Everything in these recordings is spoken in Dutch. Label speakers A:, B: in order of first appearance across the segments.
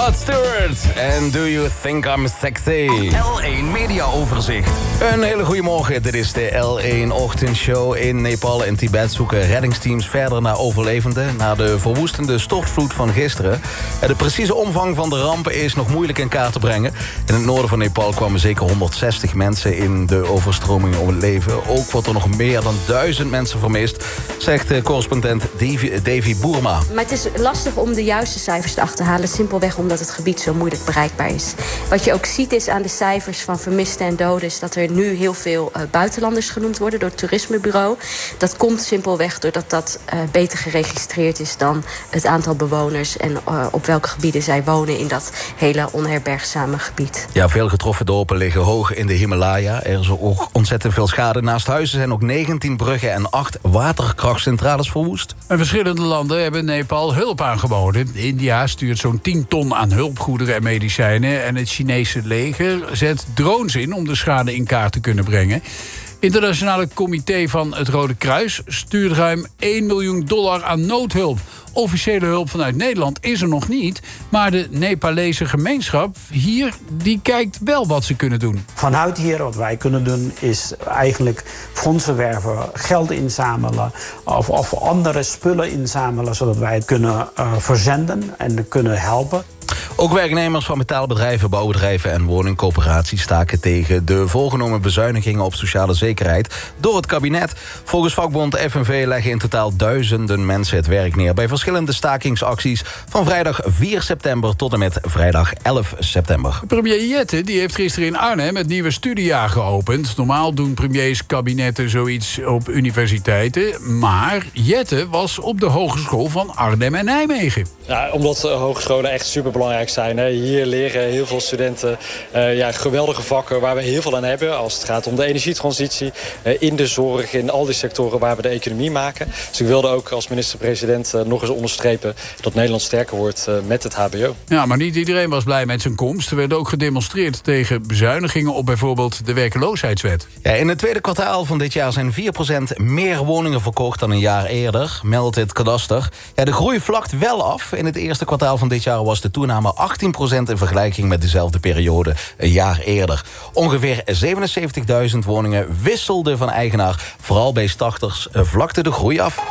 A: Rod Stewart. En Do You Think I'm Sexy?
B: L1 Media Overzicht.
A: Een hele goede morgen. Dit is de L1 Ochtendshow. In Nepal en Tibet zoeken reddingsteams verder naar overlevenden... na de verwoestende stortvloed van gisteren. De precieze omvang van de ramp is nog moeilijk in kaart te brengen. In het noorden van Nepal kwamen zeker 160 mensen in de overstroming om het leven. Ook wordt er nog meer dan 1000 mensen vermist, zegt correspondent Davy Boerma.
C: Maar het is lastig om de juiste cijfers te achterhalen, simpelweg omdat het gebied zo moeilijk bereikbaar is. Wat je ook ziet is aan de cijfers van vermisten en doden is dat er nu heel veel buitenlanders genoemd worden door het toerismebureau. Dat komt simpelweg doordat dat beter geregistreerd is dan het aantal bewoners en op welke gebieden zij wonen in dat hele onherbergzame gebied.
A: Ja, veel getroffen dorpen liggen hoog in de Himalaya. Er is ook ontzettend veel schade. Naast huizen zijn ook 19 bruggen en 8 waterkrachtcentrales verwoest.
D: En verschillende landen hebben Nepal hulp aangeboden. India stuurt zo'n 10 ton aan hulpgoederen en medicijnen. En het Chinese leger zet drones in om de schade in kaart te kunnen brengen. Internationale Comité van het Rode Kruis stuurt ruim $1 miljoen aan noodhulp. Officiële hulp vanuit Nederland is er nog niet. Maar de Nepalese gemeenschap hier, die kijkt wel wat ze kunnen doen.
E: Vanuit hier wat wij kunnen doen is eigenlijk fondsen werven, geld inzamelen of andere spullen inzamelen, zodat wij het kunnen verzenden en kunnen helpen.
A: Ook werknemers van metaalbedrijven, bouwbedrijven en woningcoöperaties staken tegen de voorgenomen bezuinigingen op sociale zekerheid door het kabinet. Volgens vakbond FNV leggen in totaal duizenden mensen het werk neer bij verschillende stakingsacties van vrijdag 4 september tot en met vrijdag 11 september.
D: Premier Jette die heeft gisteren in Arnhem het nieuwe studiejaar geopend. Normaal doen premiers kabinetten zoiets op universiteiten. Maar Jette was op de Hogeschool van Arnhem en Nijmegen.
F: Ja, omdat hogescholen echt superbelangrijk zijn. Hè. Hier leren heel veel studenten geweldige vakken waar we heel veel aan hebben. Als het gaat om de energietransitie, in de zorg, in al die sectoren waar we de economie maken. Dus ik wilde ook als minister-president nog eens onderstrepen dat Nederland sterker wordt met het hbo.
D: Ja, maar niet iedereen was blij met zijn komst. Er werd ook gedemonstreerd tegen bezuinigingen op bijvoorbeeld de werkloosheidswet.
A: Ja, in het tweede kwartaal van dit jaar zijn 4% meer woningen verkocht dan een jaar eerder, meldt het kadaster. Ja, de groei vlakt wel af. In het eerste kwartaal van dit jaar was de toename 18% in vergelijking met dezelfde periode een jaar eerder. Ongeveer 77.000 woningen wisselden van eigenaar. Vooral bij starters vlakte de groei af.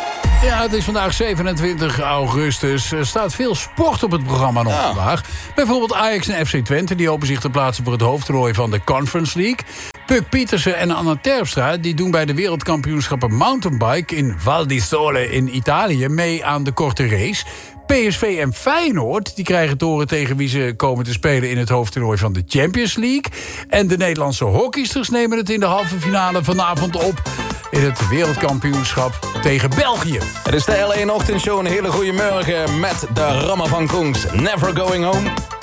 D: Ja, het is vandaag 27 augustus. Er staat veel sport op het programma nog vandaag. Bijvoorbeeld Ajax en FC Twente die hopen zich te plaatsen voor het hoofdtoernooi van de Conference League. Puk Pietersen en Anna Terpstra die doen bij de wereldkampioenschappen mountainbike in Val di Sole in Italië mee aan de korte race. PSV en Feyenoord die krijgen te horen tegen wie ze komen te spelen in het hoofdtoernooi van de Champions League. En de Nederlandse hockeysters nemen het in de halve finale vanavond op in het wereldkampioenschap tegen België.
A: Het is de L1 Ochtendshow, een hele goede morgen met de Rammen van Koens. Never Going Home.